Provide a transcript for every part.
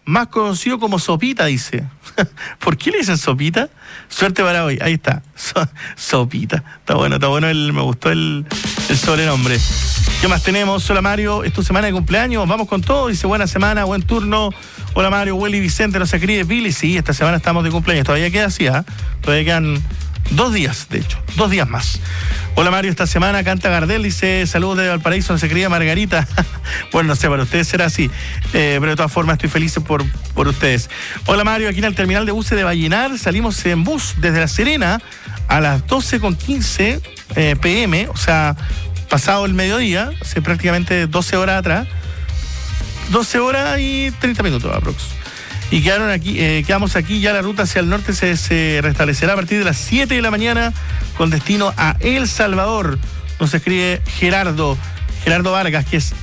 más conocido como Sopita, dice. ¿Por qué le dicen Sopita? Suerte para hoy, ahí está. Sopita. Está bueno, me gustó el sobrenombre. ¿Qué más tenemos? Hola Mario, es tu semana de cumpleaños, vamos con todo. Dice, buena semana, buen turno. Hola Mario, Willy Vicente, nos escribe Billy. Sí, esta semana estamos de cumpleaños, todavía queda así, ¿ah? Todavía quedan 2 días, de hecho, 2 días más. Hola Mario, esta semana canta Gardel, dice, saludos de Valparaíso, nos escribe Margarita. Bueno, no sé, para ustedes será así, pero de todas formas estoy feliz por ustedes. Hola Mario, aquí en el terminal de buses de Vallenar, salimos en bus desde La Serena a las 12:15 p.m., o sea, pasado el mediodía, hace prácticamente 12 horas atrás, 12 horas y 30 minutos aprox. Y quedamos aquí, ya la ruta hacia el norte se restablecerá a partir de las 7 de la mañana con destino a El Salvador. Nos escribe Gerardo Vargas, que es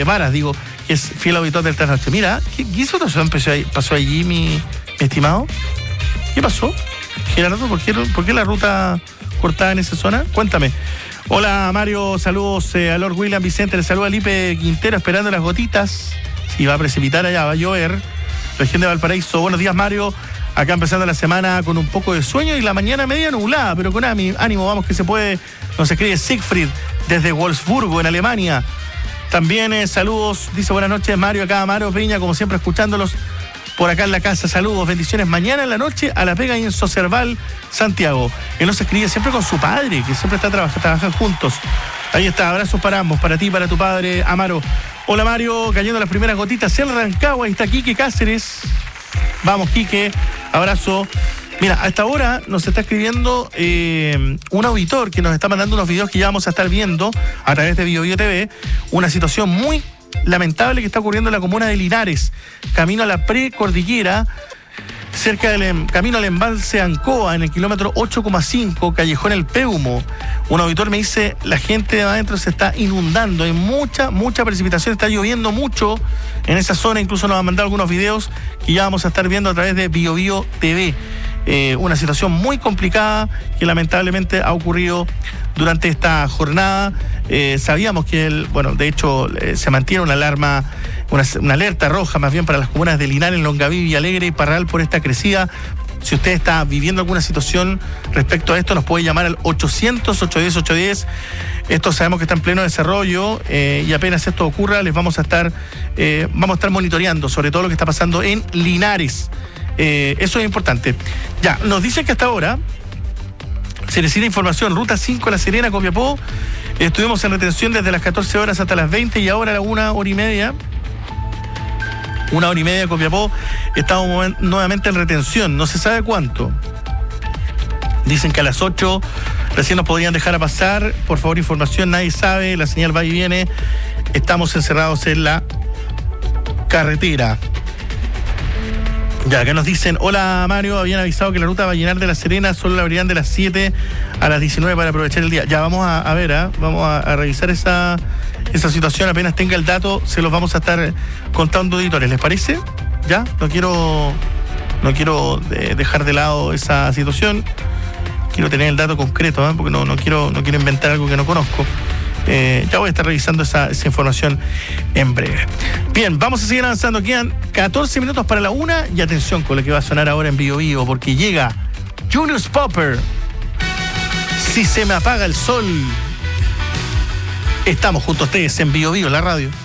que es fiel auditor del Trasnoche. Mira, ¿qué situación pasó allí, mi estimado? ¿Qué pasó? Gerardo, ¿por qué la ruta cortada en esa zona? Cuéntame. Hola Mario, saludos a Lord William Vicente, le saluda a Lipe Quintero esperando las gotitas. Si va a precipitar allá, va a llover. Región de Valparaíso, buenos días Mario, acá empezando la semana con un poco de sueño y la mañana media nublada, pero con ánimo, vamos que se puede. Nos escribe Siegfried desde Wolfsburgo, en Alemania. También saludos, dice buenas noches Mario, acá Amaro Peña, como siempre escuchándolos por acá en la casa, saludos, bendiciones, mañana en la noche a La Pega y en Socerval, Santiago. Él nos escribe siempre con su padre, que siempre trabajan juntos. Ahí está, abrazos para ambos, para ti, para tu padre, Amaro. Hola Mario, cayendo las primeras gotitas en Rancagua, ahí está Quique Cáceres. Vamos Quique, abrazo. Mira, a esta hora nos está escribiendo un auditor que nos está mandando unos videos que ya vamos a estar viendo a través de BioBio TV, una situación muy lamentable que está ocurriendo en la comuna de Linares, camino a la precordillera, cerca del camino al embalse Ancoa, en el kilómetro 8,5, Callejón El Peumo. Un auditor me dice, la gente de adentro se está inundando, hay mucha precipitación, está lloviendo mucho en esa zona, incluso nos han mandado algunos videos que ya vamos a estar viendo a través de BioBio TV. Una situación muy complicada que lamentablemente ha ocurrido durante esta jornada. Sabíamos que de hecho se mantiene una alerta roja más bien para las comunas de Linares, Longaví, Villalegre y Parral por esta crecida. Si usted está viviendo alguna situación respecto a esto, nos puede llamar al 800-810-810. Esto sabemos que está en pleno desarrollo y apenas esto ocurra, les vamos a estar monitoreando sobre todo lo que está pasando en Linares. Eso es importante. Ya, nos dicen que hasta ahora se necesita información. Ruta 5 La Serena, Copiapó. Estuvimos en retención desde las 14 horas hasta las 20 y ahora a la 1 hora y media. 1 hora y media Copiapó. Estamos nuevamente en retención. No se sabe cuánto. Dicen que a las 8 recién nos podrían dejar a pasar. Por favor, información. Nadie sabe. La señal va y viene. Estamos encerrados en la carretera. Ya, acá nos dicen, hola Mario, habían avisado que la ruta Vallenar de La Serena solo la abrirán de las 7 a las 19 para aprovechar el día. Ya, vamos a ver, vamos a revisar esa situación, apenas tenga el dato, se los vamos a estar contando auditores, ¿les parece? Ya, no quiero dejar de lado esa situación, quiero tener el dato concreto, porque no quiero inventar algo que no conozco. Ya voy a estar revisando esa información en breve. Bien, vamos a seguir avanzando. Quedan 14 minutos para la 1 y atención con lo que va a sonar ahora en BioBio, porque llega Julius Popper. Si se me apaga el sol. Estamos junto a ustedes en BioBio, la radio.